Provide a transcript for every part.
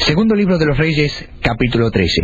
Segundo libro de los Reyes, capítulo 13.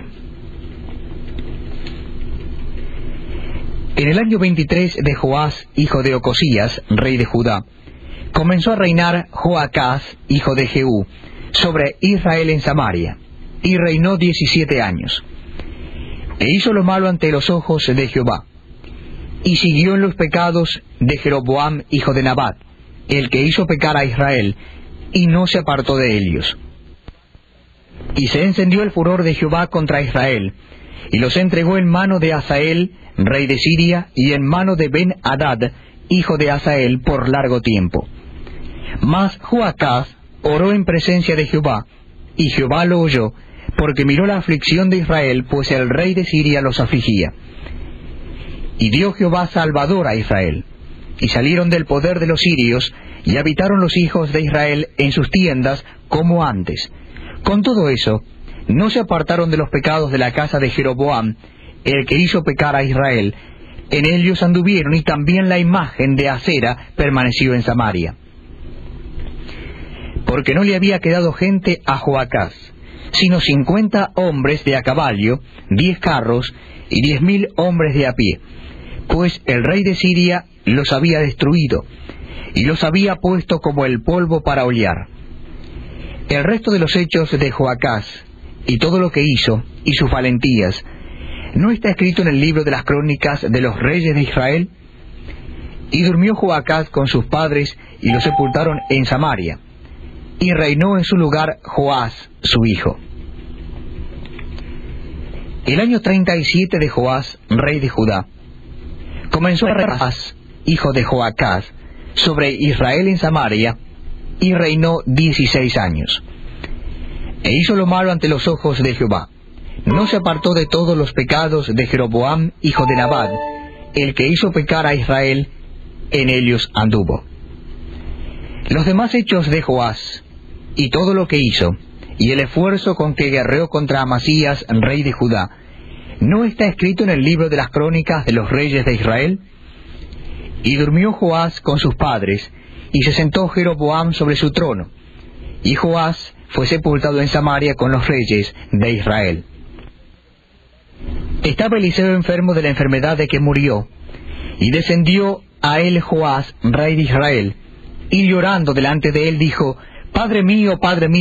En el año 23 de Joás, hijo de Ocosías, rey de Judá, comenzó a reinar Joacás, hijo de Jehú, sobre Israel en Samaria, y reinó 17 años. E hizo lo malo ante los ojos de Jehová, y siguió en los pecados de Jeroboam, hijo de Nabat, el que hizo pecar a Israel, y no se apartó de ellos. Y se encendió el furor de Jehová contra Israel, y los entregó en mano de Hazael, rey de Siria, y en mano de Ben-Hadad, hijo de Hazael, por largo tiempo. Mas Joacás oró en presencia de Jehová, y Jehová lo oyó, porque miró la aflicción de Israel, pues el rey de Siria los afligía. Y dio Jehová salvador a Israel, y salieron del poder de los sirios, y habitaron los hijos de Israel en sus tiendas como antes. Con todo eso, no se apartaron de los pecados de la casa de Jeroboam, el que hizo pecar a Israel. En ellos anduvieron, y también la imagen de Acera permaneció en Samaria. Porque no le había quedado gente a Joacás, sino 50 hombres de a caballo, 10 carros, y 10.000 hombres de a pie, pues el rey de Siria los había destruido, y los había puesto como el polvo para hollar. El resto de los hechos de Joacás, y todo lo que hizo, y sus valentías, ¿no está escrito en el libro de las crónicas de los reyes de Israel? Y durmió Joacás con sus padres, y los sepultaron en Samaria, y reinó en su lugar Joás, su hijo. El año 37 de Joás, rey de Judá, comenzó a reinar Joás, hijo de Joacás, sobre Israel en Samaria, y reinó 16 años. E hizo lo malo ante los ojos de Jehová. No se apartó de todos los pecados de Jeroboam, hijo de Nabat, el que hizo pecar a Israel, en ellos anduvo. Los demás hechos de Joás, y todo lo que hizo, y el esfuerzo con que guerreó contra Amasías, rey de Judá, ¿no está escrito en el libro de las crónicas de los reyes de Israel? Y durmió Joás con sus padres, y se sentó Jeroboam sobre su trono, y Joás fue sepultado en Samaria con los reyes de Israel. Estaba Eliseo enfermo de la enfermedad de que murió, y descendió a él Joás, rey de Israel, y llorando delante de él dijo: Padre mío,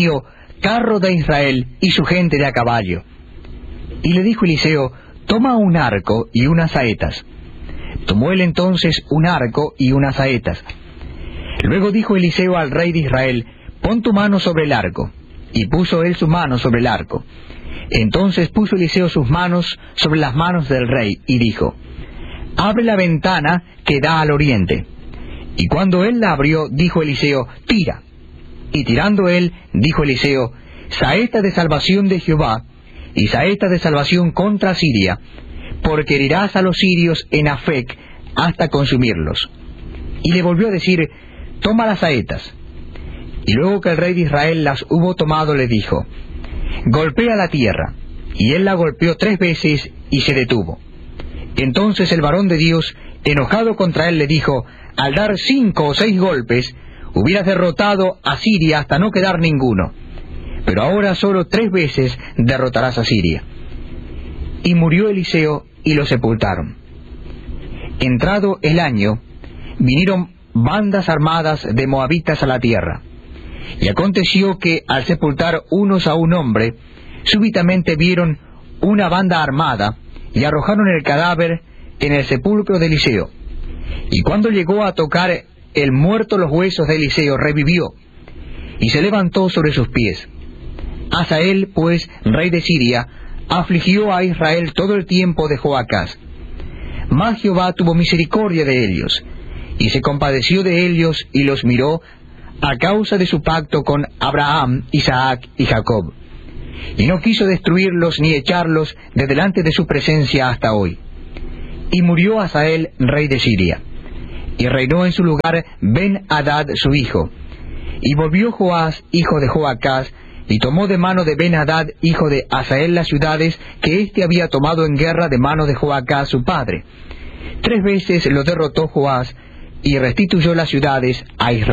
carro de Israel y su gente de a caballo. Y le dijo Eliseo: Toma un arco y unas saetas. Tomó él entonces un arco y unas saetas. Luego dijo Eliseo al rey de Israel: Pon tu mano sobre el arco. Y puso él su mano sobre el arco. Entonces puso Eliseo sus manos sobre las manos del rey, y dijo: Abre la ventana que da al oriente. Y cuando él la abrió, dijo Eliseo: Tira. Y tirando él, dijo Eliseo: Saeta de salvación de Jehová, y saeta de salvación contra Siria, porque herirás a los sirios en Afec hasta consumirlos. Y le volvió a decir: Toma las saetas. Y luego que el rey de Israel las hubo tomado, le dijo: Golpea la tierra. Y él la golpeó 3 veces, y se detuvo. Entonces el varón de Dios, enojado contra él, le dijo: Al dar 5 o 6 golpes, hubieras derrotado a Siria hasta no quedar ninguno. Pero ahora solo 3 veces derrotarás a Siria. Y murió Eliseo, y lo sepultaron. Entrado el año, vinieron bandas armadas de moabitas a la tierra. Y aconteció que, al sepultar unos a un hombre, súbitamente vieron una banda armada, y arrojaron el cadáver en el sepulcro de Eliseo. Y cuando llegó a tocar el muerto los huesos de Eliseo, revivió, y se levantó sobre sus pies. Hazael, pues, rey de Siria, afligió a Israel todo el tiempo de Joacás. Mas Jehová tuvo misericordia de ellos, y se compadeció de ellos, y los miró, a causa de su pacto con Abraham, Isaac y Jacob. Y no quiso destruirlos ni echarlos de delante de su presencia hasta hoy. Y murió Hazael, rey de Siria. Y reinó en su lugar Ben-Hadad su hijo. Y volvió Joás, hijo de Joacás, y tomó de mano de Ben-Hadad, hijo de Hazael, las ciudades que éste había tomado en guerra de mano de Joacás su padre. 3 veces lo derrotó Joás, y restituyó las ciudades a Israel.